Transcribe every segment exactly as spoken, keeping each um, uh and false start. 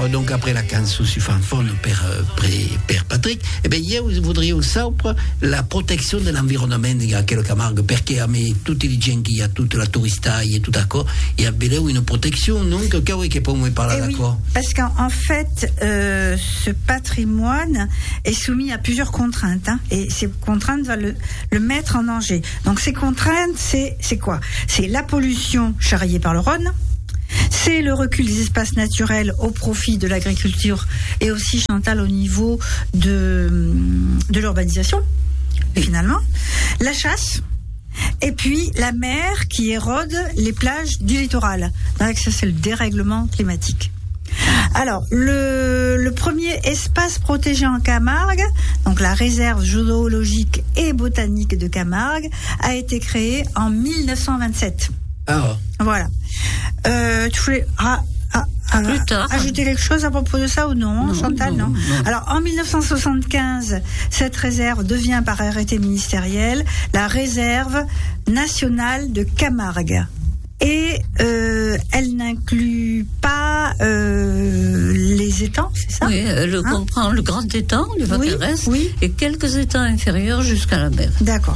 faire, donc après la canzone su fanfone per, per, per Patrick, e beh io voudrais sapere la protezione dell'environnement di quella Camargue, perché a me tutti i gente, a tutta la touristaille et tout d'accord, il y a bien une protection, donc qu'est-ce que peut me parler d'accord? Oui, parce qu'en fait, euh, ce patrimoine est soumis à plusieurs contraintes, hein, et ces contraintes vont le, le mettre en danger. Donc ces contraintes, c'est, c'est quoi? C'est la pollution charriée par le Rhône, c'est le recul des espaces naturels au profit de l'agriculture et aussi, Chantal, au niveau de, de l'urbanisation, finalement, la chasse, et puis la mer qui érode les plages du littoral. Donc ça, c'est le dérèglement climatique. Alors, le, le premier espace protégé en Camargue, donc la réserve zoologique et botanique de Camargue, a été créé en mille neuf cent vingt-sept. Ah. Voilà. Euh, tu voulais ah, ah, ah, Plus tard. ajouter quelque chose à propos de ça ou non, non Chantal, non, non, non. Alors, en mille neuf cent soixante-quinze, cette réserve devient par arrêté ministériel la réserve nationale de Camargue. Et euh, elle n'inclut pas euh, les étangs, c'est ça? Oui, elle hein? comprend le grand étang, le Vacarès, oui, oui. et quelques étangs inférieurs jusqu'à la mer. D'accord.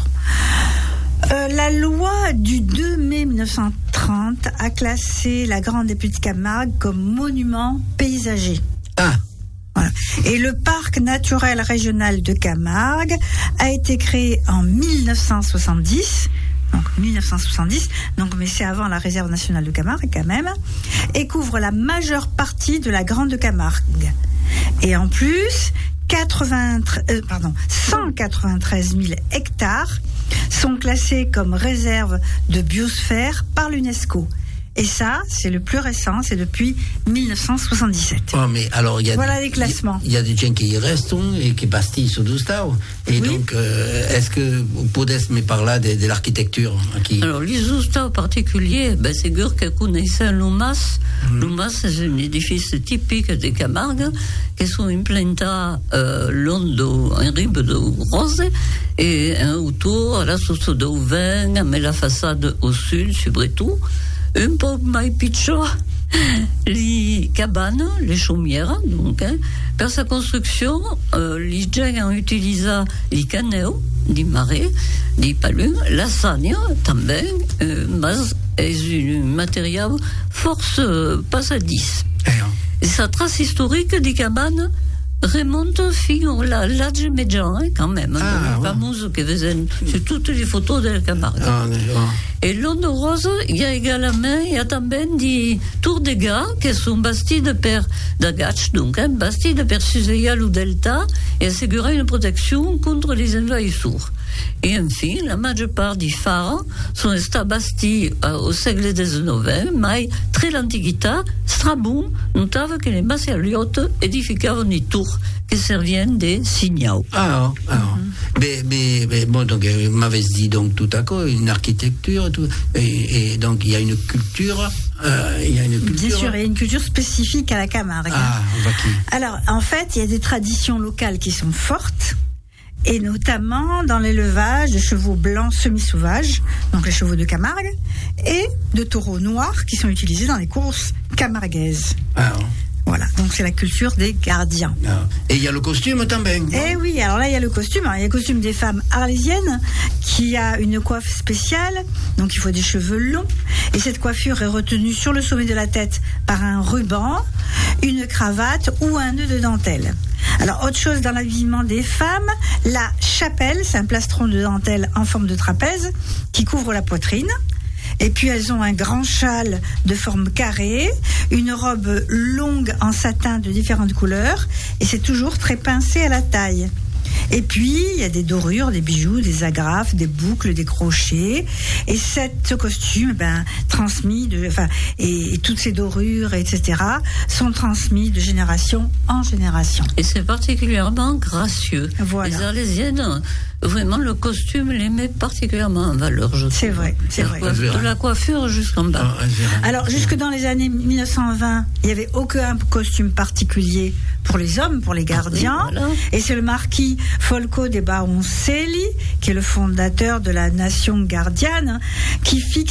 Euh, la loi du deux mai mille neuf cent trente a classé la Grande Épée de Camargue comme monument paysager. Ah. Voilà. Et le parc naturel régional de Camargue a été créé en mille neuf cent soixante-dix. Donc mille neuf cent soixante-dix, donc, mais c'est avant la réserve nationale de Camargue quand même, et couvre la majeure partie de la Grande Camargue. Et en plus, quatre-vingts, euh, pardon, cent quatre-vingt-treize mille hectares sont classés comme réserve de biosphère par l'UNESCO. Et ça, c'est le plus récent, c'est depuis mille neuf cent soixante-dix-sept. Oh, mais alors, il y a voilà des, les classements. Il y a des gens qui y restent et qui bastissent sur du stau. Et oui. donc, euh, est-ce que vous pouvez me parler de, de l'architecture qui... Alors, les stau particuliers, ben, c'est sûr que connaissez l'Umas. Mm. L'Umas, c'est un édifice typique des Camargues qui sont implantés euh, long d'un ribe de rose et un autour, à la source de vin, mais la façade au sud, surtout. Un peu mai piccio, les cabanes, les chaumières, donc, hein. Per sa construction, euh, les gens ont utilisé les canaux, les marais, les palus, la sagne, também, euh, mais est un matériau force euh, passadis. Et sa trace historique des cabanes remonte fin à l'âge médian, hein, quand même, ah, hein, ouais. Fameuse que faisaient sur toutes les photos de la Camargue. Ah, et l'onde rose, il y a également, il y a também des tours de gars qui sont bastis de per d'agach, donc, hein, bastis de per surveiller le delta et assurer une protection contre les envahisseurs. Et enfin, la majeure part des phares sont restés bastis euh, au siècle dix-neuf, mais très l'antiquité, Strabon notava que les massaliotes édificaient des tours qui servaient des signaux. Ah, ah. Mm-hmm. mais, mais, mais bon, donc, vous m'avez dit donc tout à coup, une architecture, tout, et, et donc il y a une culture. Euh, il y a une culture. Bien sûr, il y a une culture spécifique à la Camargue. Ah, on va qui? Alors, en fait, il y a des traditions locales qui sont fortes. Et notamment dans l'élevage de chevaux blancs semi-sauvages, donc les chevaux de Camargue, et de taureaux noirs qui sont utilisés dans les courses camarguaises. Ah. Voilà, donc c'est la culture des gardiens. Ah. Et il y a le costume também. Eh oui, alors là il y a le costume, il y a le costume des femmes arlésiennes qui a une coiffe spéciale, donc il faut des cheveux longs, et cette coiffure est retenue sur le sommet de la tête par un ruban, une cravate ou un nœud de dentelle. Alors, autre chose dans l'habillement des femmes, la chapelle, c'est un plastron de dentelle en forme de trapèze qui couvre la poitrine. Et puis, elles ont un grand châle de forme carrée, une robe longue en satin de différentes couleurs, et c'est toujours très pincé à la taille. Et puis, il y a des dorures, des bijoux, des agrafes, des boucles, des crochets. Et cette, ce costume, ben, transmis de, enfin, et, et toutes ces dorures, et cetera, sont transmis de génération en génération. Et c'est particulièrement gracieux. Voilà. Les Arlésiennes, vraiment, le costume les met particulièrement en valeur, je trouve. C'est vrai, c'est vrai. De la coiffure jusqu'en bas. Ah, Alors, jusque dans les années mille neuf cent vingt, il n'y avait aucun costume particulier pour les hommes, pour les gardiens. Ah oui, voilà. Et c'est le marquis Folco de Baroncelli, qui est le fondateur de la nation gardienne, qui fixe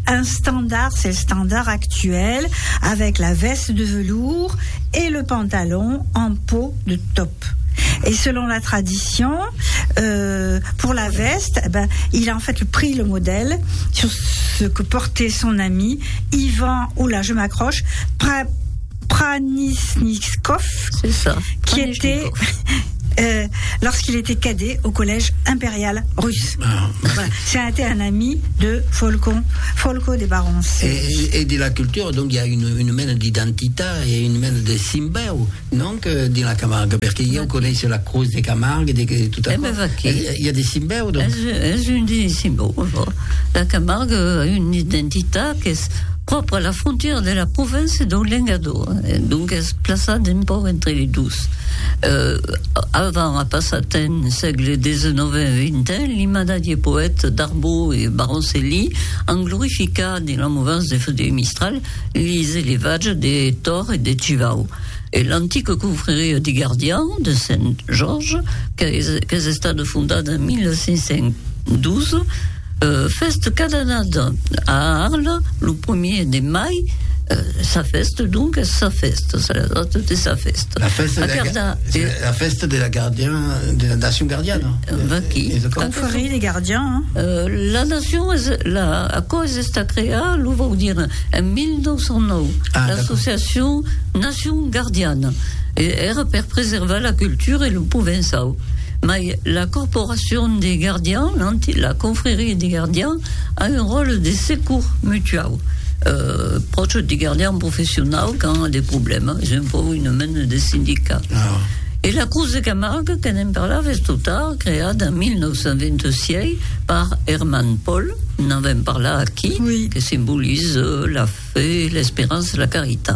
un standard, c'est le standard actuel, avec la veste de velours et le pantalon en peau de taupe. Et selon la tradition, euh, pour la veste, eh ben, il a en fait pris le modèle sur ce que portait son ami Ivan, oula, je m'accroche, pra, Pranisnikov, c'est ça, qui était... Euh, lorsqu'il était cadet au collège impérial russe. Ah, voilà. C'était un ami de Folco, Folco des Barons. Et, et de la culture, donc il y a une, une mène d'identité et une mène de symbole, donc dans la Camargue, parce qu'il y a, on connaît la Croix des Camargues, et tout à l'heure. Il y a des symboles, donc. C'est une des symboles. La Camargue a une identité qui est propre à la frontière de la province de Lengado, donc elle se place d'un peu entre les deux. Euh, avant, a passaten segle dix-neuf et vingt, l'immediat poète Darbo et Baroncelli en glorifica dans la mouvance de Frédéric Mistral les élevages des Thor et des Chivao. Et l'antique confrérie des gardiens de Saint-Georges, qui est stade fondée en mille cinq cent douze, Euh, feste cada année à Arles, le premier de mai, euh, sa feste donc, sa feste, c'est la date de sa feste. La feste, de la, Garda, de, la feste de la gardien, de la nation gardienne. Euh, qui La confrérie des gardiens. Hein. Euh, la nation, la, à cause de cette créée, nous va dire, en mille neuf cent neuf, ah, l'association Nation Gardienne, et elle per préserver la culture et le provençal. Mais la corporation des gardiens, la confrérie des gardiens, a un rôle de secours mutuel, euh, proche des gardiens professionnels quand il y a des problèmes. C'est un peu une main des syndicats. Ah. Et la Cruz de Camargue, qu'on en parlava tard, créée en mille neuf cent vingt-six par Herman Paul, on en avait parlé qui, oui. Qui symbolise la fée, l'espérance, la carité.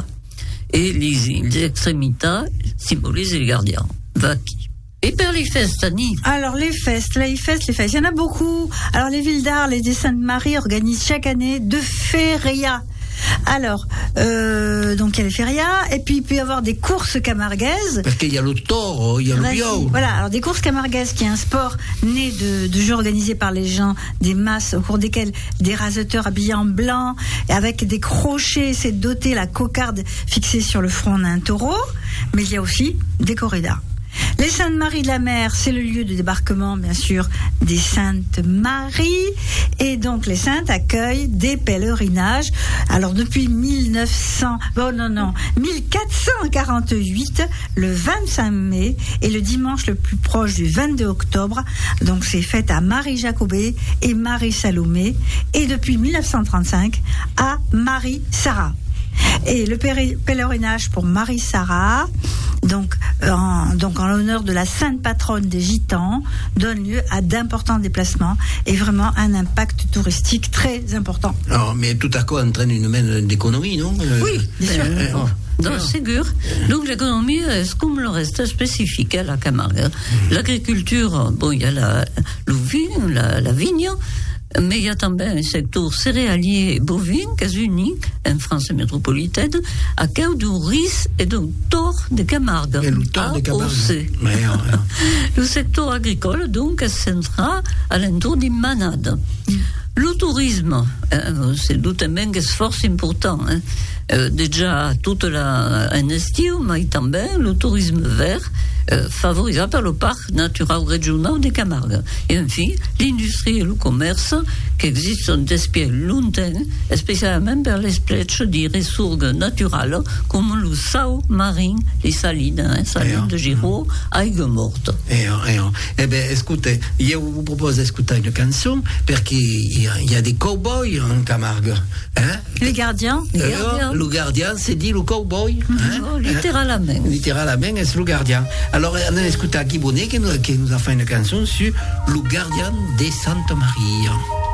Et les, les extrémités symbolisent les gardiens. Vaki. Et pour les festes, Annie? Alors, les festes, les festes, les festes, il y en a beaucoup. Alors, les villes d'Arles et des Saintes-Maries organisent chaque année deux férias. Alors, euh, donc il y a les férias, et puis il peut y avoir des courses camarguaises. Parce qu'il y a le taureau, il y a le bio. Voilà, alors des courses camarguaises, qui est un sport né de, de jeux organisés par les gens, des masses, au cours desquels des raseteurs habillés en blanc, et avec des crochets, essaient de doter la cocarde fixée sur le front d'un taureau. Mais il y a aussi des corridas. Les Saintes-Maries de la Mer, c'est le lieu de débarquement, bien sûr, des Saintes Maries. Et donc, les Saintes accueillent des pèlerinages. Alors, depuis mille neuf cents, oh non, non, mille quatre cent quarante-huit, le vingt-cinq mai, et le dimanche le plus proche du vingt-deux octobre. Donc, c'est fête à Marie-Jacobée et Marie-Salomé. Et depuis mille neuf cent trente-cinq, à Marie-Sarah. Et le pèlerinage pour Marie-Sarah, donc en, donc en l'honneur de la sainte patronne des Gitans, donne lieu à d'importants déplacements et vraiment un impact touristique très important. Alors, mais tout à coup entraîne une mène d'économie, non? Oui, bien sûr. Euh, euh, Non, c'est sûr. Donc l'économie, est comme le reste spécifique à la Camargue. Mmh. L'agriculture, bon, il y a la, le vin, la, la vigne, mais il y a também un secteur céréalier et bovin qui est unique en France métropolitaine à cause du riz et du tort de Camargue. Et le tort de Camargue. Ouais, ouais. Le secteur agricole, donc, centra à l'entour des manades. Mm. Le tourisme, hein, c'est doutament un force important. Hein. Euh, déjà, toute la en estiu, mais também le tourisme vert, euh, favorisé par le parc naturel régional de Camargue. Et enfin, l'industrie et le commerce qui existent depuis longtemps, spécialement pour les plages des ressources naturelles comme le sal marin, les salines, hein, salines de Giraud, aigues mortes. Et, et, eh bien, écoutez, je vous propose d'écouter une chanson parce qu'il y a des cow-boys en Camargue. Hein? Les gardiens. Les gardiens. Le gardien, c'est dit le cowboy. Hein? Oh, littéralement. Littéralement, c'est le gardien. Alors, on a écouté Guy Bonnet qui nous, qui nous a fait une chanson sur le gardien des Saintes Maries.